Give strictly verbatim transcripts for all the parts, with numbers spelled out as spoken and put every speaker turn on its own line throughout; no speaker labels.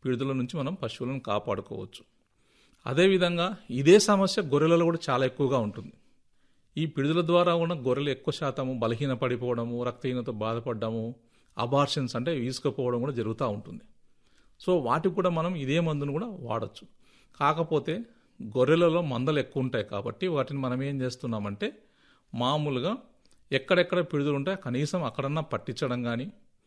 పిడుదల నుంచి మనం పశువులను కాపాడుకోవచ్చు. అదేవిధంగా ఇదే సమస్య గొర్రెలలో కూడా చాలా ఎక్కువగా ఉంటుంది. ఈ పిడుదల ద్వారా ఉన్న గొర్రెలు ఎక్కువ శాతము బలహీన పడిపోవడము, రక్తహీనత బాధపడము, అబార్షన్స్ అంటే ఈసుకపోవడం కూడా జరుగుతూ ఉంటుంది. సో వాటికి కూడా మనం ఇదే మందును కూడా వాడచ్చు. కాకపోతే గొర్రెలలో మందలు ఎక్కువ ఉంటాయి కాబట్టి వాటిని మనం ఏం చేస్తున్నామంటే మామూలుగా ఎక్కడెక్కడ పిడుదలు ఉంటాయో కనీసం అక్కడన్నా పట్టించడం కానీ,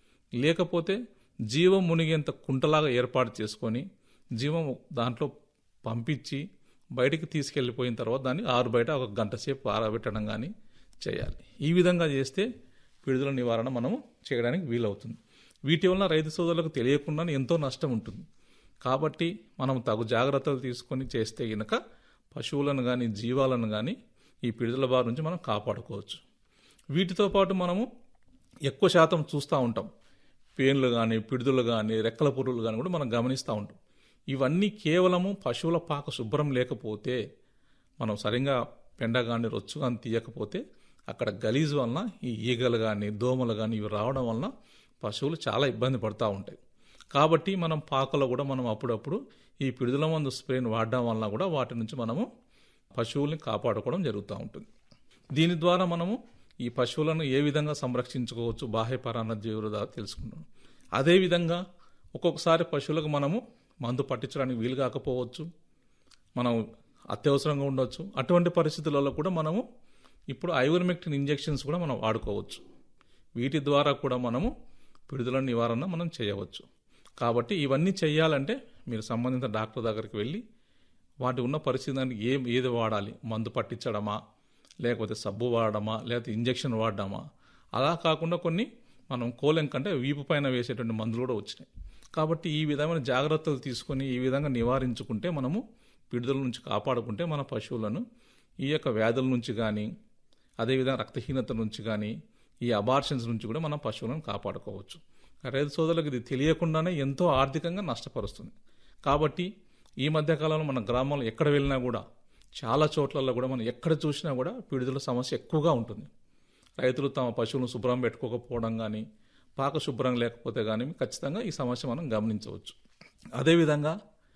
లేకపోతే జీవం మునిగేంత కుంటలాగా ఏర్పాటు చేసుకొని జీవం దాంట్లో పంపించి బయటికి తీసుకెళ్ళిపోయిన తర్వాత దాన్ని ఆరు బయట ఒక గంట సేపు ఆరబెట్టడం కానీ చేయాలి. ఈ విధంగా చేస్తే పిడుదల నివారణ మనము చేయడానికి వీలవుతుంది. వీటి వలన రైతు సోదరులకు తెలియకుండానే ఎంతో నష్టం ఉంటుంది. కాబట్టి మనం తగు జాగ్రత్తలు తీసుకొని చేస్తే గనక పశువులను కానీ జీవాలను కానీ ఈ పిడుదల బారి నుంచి మనం కాపాడుకోవచ్చు. వీటితో పాటు మనము ఎక్కువ శాతం చూస్తూ ఉంటాం, పేన్లు కానీ పిడుదలు కానీ రెక్కల పురుగులు కానీ కూడా మనం గమనిస్తూ ఉంటాం. ఇవన్నీ కేవలము పశువుల పాక శుభ్రం లేకపోతే, మనం సరిగ్గా పెండ కానీ రొచ్చు కానీ తీయకపోతే అక్కడ గలీజు వలన ఈ ఈగలు కానీ దోమలు కానీ ఇవి రావడం వలన పశువులు చాలా ఇబ్బంది పడుతూ ఉంటాయి. కాబట్టి మనం పాకలో కూడా మనం అప్పుడప్పుడు ఈ పిడుదల మందు స్ప్రేని వాడడం వలన కూడా వాటి నుంచి మనము పశువుల్ని కాపాడుకోవడం జరుగుతూ ఉంటుంది. దీని ద్వారా మనము ఈ పశువులను ఏ విధంగా సంరక్షించుకోవచ్చు బాహ్య పరాన్న జీవుల ద్వారా తెలుసుకున్నాం. అదేవిధంగా ఒక్కొక్కసారి పశువులకు మనము మందు పట్టించడానికి వీలు కాకపోవచ్చు, మనం అత్యవసరంగా ఉండవచ్చు. అటువంటి పరిస్థితులలో కూడా మనము ఇప్పుడు ఐవర్మెక్టిన్ ఇంజెక్షన్స్ కూడా మనం వాడుకోవచ్చు. వీటి ద్వారా కూడా మనము పిడుదల నివారణ మనం చేయవచ్చు. కాబట్టి ఇవన్నీ చేయాలంటే మీరు సంబంధిత డాక్టర్ దగ్గరికి వెళ్ళి వాటి ఉన్న పరిస్థితి దానికి ఏం ఏది వాడాలి, మందు పట్టించడమా, లేకపోతే సబ్బు వాడడమా, లేకపోతే ఇంజెక్షన్ వాడడమా, అలా కాకుండా కొన్ని మనం కోలెం కంటే వీపు పైన వేసేటువంటి మందులు కూడా వచ్చినాయి. కాబట్టి ఈ విధమైన జాగ్రత్తలు తీసుకొని ఈ విధంగా నివారించుకుంటే మనము పిడుదల నుంచి కాపాడుకుంటే మన పశువులను ఈ యొక్క వ్యాధుల నుంచి కానీ, అదేవిధంగా రక్తహీనత నుంచి కానీ, ఈ అబార్షన్స్ నుంచి కూడా మనం పశువులను కాపాడుకోవచ్చు. రైతు సోదరులకు ఇది తెలియకుండానే ఎంతో ఆర్థికంగా నష్టపరుస్తుంది. కాబట్టి ఈ మధ్యకాలంలో మన గ్రామంలో ఎక్కడ వెళ్ళినా కూడా చాలా చోట్లలో కూడా మనం ఎక్కడ చూసినా కూడా పిడుదల సమస్య ఎక్కువగా ఉంటుంది. రైతులు తమ పశువులను శుభ్రం పెట్టుకోకపోవడం కానీ, పాక శుభ్రం లేకపోతే కానీ ఖచ్చితంగా ఈ సమస్య మనం గమనించవచ్చు. అదేవిధంగా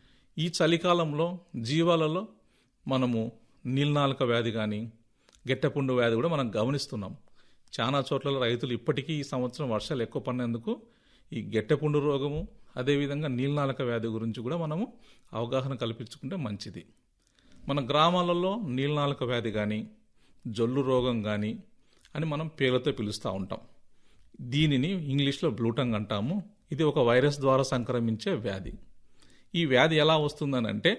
ఈ చలికాలంలో జీవాలలో మనము నీలినాలుక వ్యాధి కానీ గెట్టపుండు వ్యాధి కూడా మనం గమనిస్తున్నాం. చాలా చోట్ల రైతులు ఇప్పటికీ ఈ సంవత్సరం వర్షాలు ఎక్కువ పడినందుకు ఈ గెట్టపుండు రోగము అదేవిధంగా నీలినాలుక వ్యాధి గురించి కూడా మనము అవగాహన కల్పించుకుంటే మంచిది. మన గ్రామాలలో నీలినాలుక వ్యాధి కానీ జొల్లు రోగం కానీ అని మనం పేర్లతో పిలుస్తూ ఉంటాం. దీనిని ఇంగ్లీష్లో బ్లూటంగ్ అంటాము. ఇది ఒక వైరస్ ద్వారా సంక్రమించే వ్యాధి. ఈ వ్యాధి ఎలా వస్తుందని అంటే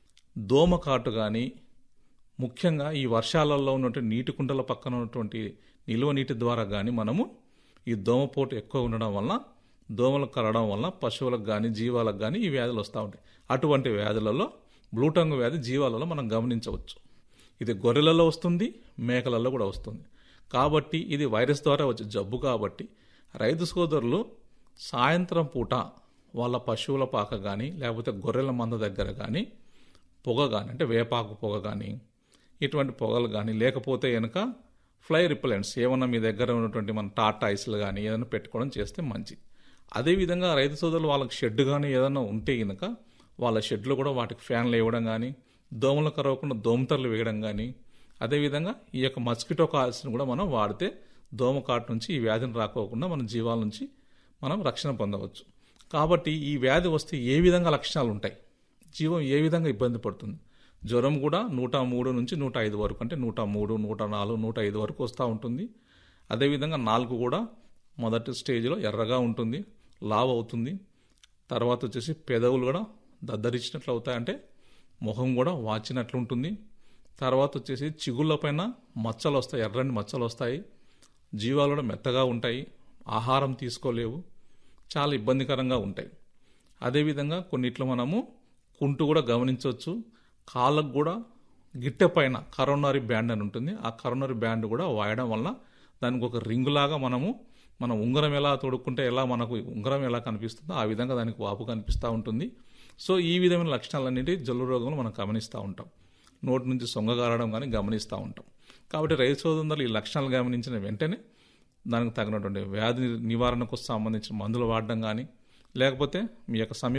దోమకాటు కానీ, ముఖ్యంగా ఈ వర్షాలలో ఉన్నటువంటి నీటి కుంటల పక్కన ఉన్నటువంటి నిల్వ నీటి ద్వారా కానీ మనము ఈ దోమపోటు ఎక్కువ ఉండడం వలన, దోమలు కరవడం వలన పశువులకు కానీ జీవాలకు కానీ ఈ వ్యాధులు వస్తూ ఉంటాయి. అటువంటి వ్యాధులలో బ్లూటంగ్ వ్యాధి జీవాలలో మనం గమనించవచ్చు. ఇది గొర్రెలలో వస్తుంది, మేకలలో కూడా వస్తుంది. కాబట్టి ఇది వైరస్ ద్వారా వచ్చే జబ్బు. కాబట్టి రైతు సోదరులు సాయంత్రం పూట వాళ్ళ పశువుల పాక కానీ లేకపోతే గొర్రెల మంద దగ్గర కానీ పొగ కానీ అంటే వేపాకు పొగ కానీ ఇటువంటి పొగలు కానీ లేకపోతే కనుక ఫ్లై రిపెలెంట్స్ ఏమన్నా మీ దగ్గర ఉన్నటువంటి మన టాటాయిస్లు కానీ ఏదైనా పెట్టుకోవడం చేస్తే మంచిది. అదేవిధంగా రైతు సోదరులు వాళ్ళకి షెడ్ కానీ ఏదైనా ఉంటే కనుక వాళ్ళ షెడ్లో కూడా వాటికి ఫ్యాన్లు వేయడం కానీ, దోమలు కరవకుండా దోమతెరలు వేయడం కానీ, అదేవిధంగా ఈ యొక్క మస్కిటో కాల్స్ని కూడా మనం వాడితే దోమకాటు నుంచి ఈ వ్యాధిని రాకోకుండా మన జీవాల నుంచి మనం రక్షణ పొందవచ్చు. కాబట్టి ఈ వ్యాధి వస్తే ఏ విధంగా లక్షణాలు ఉంటాయి, జీవం ఏ విధంగా ఇబ్బంది పడుతుంది. జ్వరం కూడా నూట మూడు నుంచి నూట ఐదు వరకు అంటే నూట మూడు నూట నాలుగు నూట ఐదు వరకు వస్తూ ఉంటుంది. అదేవిధంగా నాలుగు కూడా మొదటి స్టేజ్లో ఎర్రగా ఉంటుంది, లావ్ అవుతుంది. తర్వాత వచ్చేసి పెదవులు కూడా దద్దరిచ్చినట్లు అవుతాయి, అంటే ముఖం కూడా వాచినట్లు ఉంటుంది. తర్వాత వచ్చేసి చిగుళ్ళ పైన మచ్చలు వస్తాయి, ఎర్రని మచ్చలు వస్తాయి. జీవాలు కూడా మెత్తగా ఉంటాయి, ఆహారం తీసుకోలేవు, చాలా ఇబ్బందికరంగా ఉంటాయి. అదేవిధంగా కొన్నిట్లో మనము కుంటు కూడా గమనించవచ్చు. కాళ్ళకు కూడా గిట్టె పైన కరోనరీ బ్యాండ్ అని ఉంటుంది. ఆ కరోనరీ బ్యాండ్ కూడా వాయడం వల్ల దానికి ఒక రింగులాగా మనము మనం ఉంగరం ఎలా తొడుక్కుంటే ఎలా మనకు ఉంగరం ఎలా కనిపిస్తుందో ఆ విధంగా దానికి వాపు కనిపిస్తూ ఉంటుంది. సో ఈ విధమైన లక్షణాలన్నిటి జల్లు రోగంలో మనం గమనిస్తూ ఉంటాం. నోటి నుంచి సొంగగారడం కానీ గమనిస్తూ ఉంటాం. కాబట్టి రైతు సోదరులు ఈ లక్షణాలు గమనించిన వెంటనే దానికి తగినటువంటి వ్యాధి నివారణకు సంబంధించిన మందులు వాడడం కానీ లేకపోతే మీ యొక్క సమీప